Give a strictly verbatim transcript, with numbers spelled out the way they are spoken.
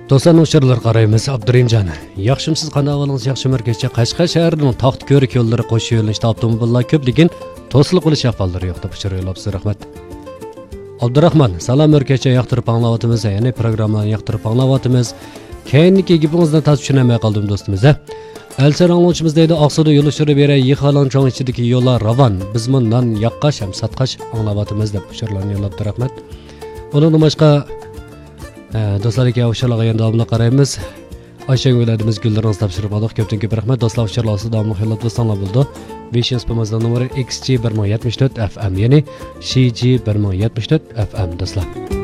Dostlarning uçurlar qaraymiz. Abdurimjon, yaxshimsiz, qanday ahvolingiz? Yaxshi merkezcha Qashqar shahrining taxt ko'rik yo'llari qo'shiq yo'linishda avtomobillar ko'p, lekin to'siqlik bo'lish ahvollari yo'q deb uçur yo'labsiz. Rahmat. Abdurahmon, salam merkezcha yoqtirib anglayotimiz, ya'ni programmani yoqtirib anglayotimiz. Keyingi gapingizdan tas tushunmay qoldim do'stimiz. Elser anglashimiz deydi, Aqsuda yo'l ushiri bera, Yixalan cho'ng ichidagi yo'llar ravon. Biz bundan yaqqash ham satqash anglayotimiz deb uçurlarni yo'labdi. Rahmat. Uning boshqa do'stlarga o'shalarga yana davomli qaraymiz. Ayşe Gül'adimiz gülleriniz tapşırıp aldık. Köpten köp rahmet. Dostlar uçurlarsı davomli xiylat do'stlar bo'ldi. beshinchi spamimizning nomeri X G bir ming yetmish to'rt F M, ya'ni C G bir ming yetmish to'rt F M do'stlar.